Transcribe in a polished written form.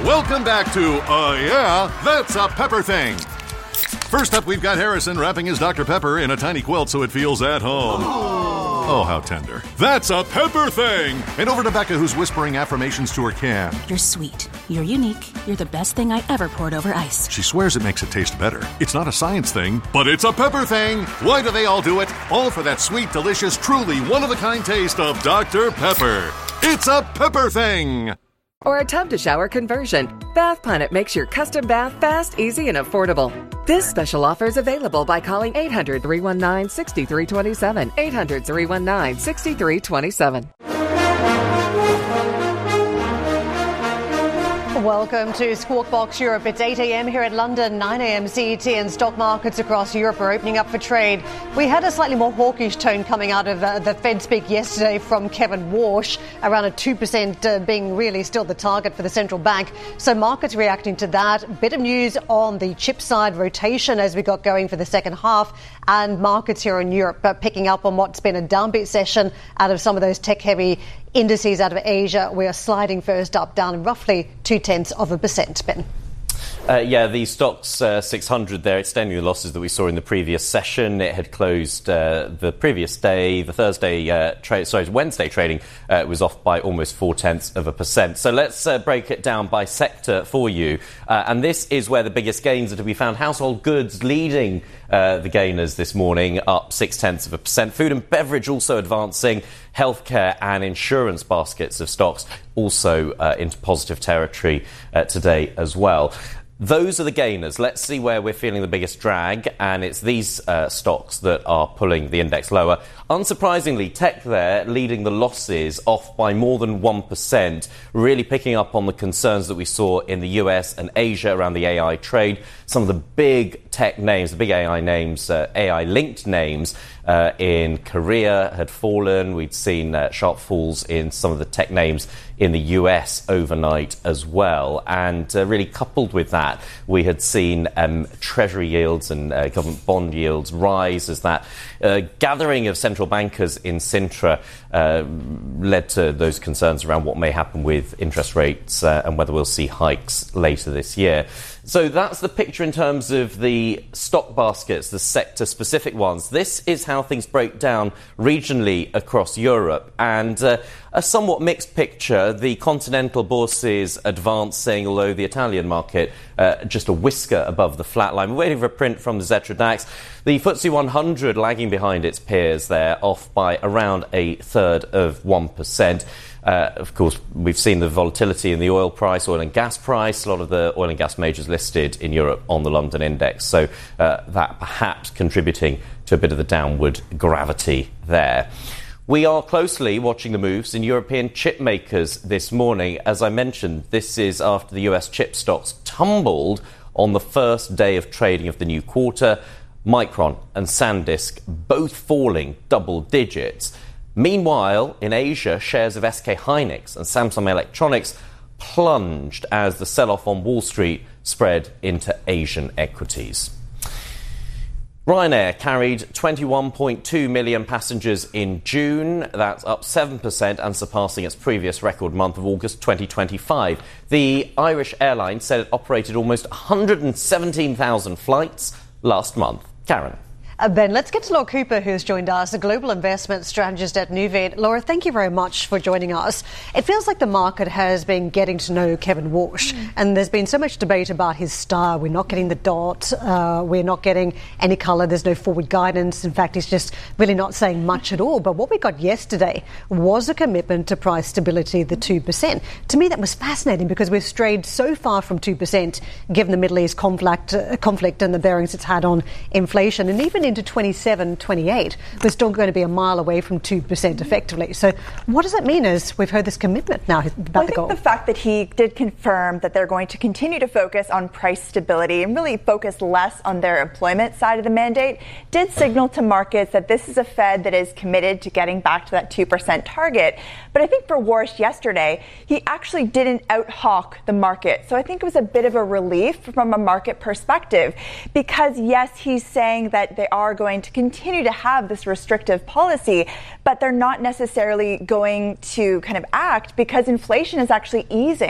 Welcome back to Yeah, That's a Pepper Thing. First up, we've got Harrison wrapping his Dr. Pepper in a tiny quilt so it feels at home. Oh, how tender. That's a pepper thing! And over to Becca, who's whispering affirmations to her can. You're sweet. You're unique. You're the best thing I ever poured over ice. She swears it makes it taste better. It's not a science thing, but it's a pepper thing! Why do they all do it? All for that sweet, delicious, truly one-of-a-kind taste of Dr. Pepper. It's a pepper thing! Or a tub-to-shower conversion. Bath Planet makes your custom bath fast, easy, and affordable. This special offer is available by calling 800-319-6327. 800-319-6327. Welcome to Squawk Box Europe. It's 8 a.m. here at London, 9 a.m. CET, and stock markets across Europe are opening up for trade. We had a slightly more hawkish tone coming out of the Fed speak yesterday from Kevin Warsh, around a 2% being really still the target for the central bank. So markets reacting to that. Bit of news on the chip side rotation as we got going for the second half, and markets here in Europe picking up on what's been a downbeat session out of some of those tech-heavy indices out of Asia. We are sliding first up, down roughly 0.2%. Ben. The Stoxx 600 there extending the losses that we saw in the previous session. It had closed the previous day. The Wednesday trading was off by almost 0.4%. So let's break it down by sector for you. And this is where the biggest gains are to be found. Household goods leading the gainers this morning, up 0.6%. Food and beverage also advancing. Healthcare and insurance baskets of stocks also into positive territory today as well. Those are the gainers. Let's see where we're feeling the biggest drag, and it's these stocks that are pulling the index lower. Unsurprisingly, tech there leading the losses, off by more than 1%, really picking up on the concerns that we saw in the US and Asia around the AI trade. Some of the big tech names, the big AI names, AI-linked names in Korea had fallen. We'd seen sharp falls in some of the tech names in the US overnight as well. And really coupled with that, we had seen Treasury yields and government bond yields rise as that gathering of central bankers in Sintra led to those concerns around what may happen with interest rates and whether we'll see hikes later this year. So that's the picture in terms of the stock baskets, the sector-specific ones. This is how things break down regionally across Europe. And a somewhat mixed picture. The continental bourses advancing, although the Italian market just a whisker above the flat line. We're waiting for a print from the Xetra DAX. The FTSE 100 lagging behind its peers there, off by around 1/3%. Of course, we've seen the volatility in the oil price, oil and gas price. A lot of the oil and gas majors listed in Europe on the London index. So that perhaps contributing to a bit of the downward gravity there. We are closely watching the moves in European chip makers this morning. As I mentioned, this is after the US chip stocks tumbled on the first day of trading of the new quarter. Micron and SanDisk both falling double digits. Meanwhile, in Asia, shares of SK Hynix and Samsung Electronics plunged as the sell-off on Wall Street spread into Asian equities. Ryanair carried 21.2 million passengers in June. That's up 7% and surpassing its previous record month of August 2025. The Irish airline said it operated almost 117,000 flights last month. Karen. Ben, let's get to Laura Cooper, who's joined us, a global investment strategist at Nuveen. Laura, thank you very much for joining us. It feels like the market has been getting to know Kevin Warsh, and there's been so much debate about his style. We're not getting the dot, we're not getting any colour, there's no forward guidance. In fact, he's just really not saying much at all. But what we got yesterday was a commitment to price stability, the 2%. To me, that was fascinating because we've strayed so far from 2% given the Middle East conflict and the bearings it's had on inflation. And even into 27, 28, we're still going to be a mile away from 2% effectively. So what does that mean as we've heard this commitment now about the goal? I think the fact that he did confirm that they're going to continue to focus on price stability and really focus less on their employment side of the mandate did signal to markets that this is a Fed that is committed to getting back to that 2% target. But I think for Warsh yesterday, he actually didn't out-hawk the market. So I think it was a bit of a relief from a market perspective because, yes, he's saying that they are going to continue to have this restrictive policy, but they're not necessarily going to kind of act because inflation is actually easing.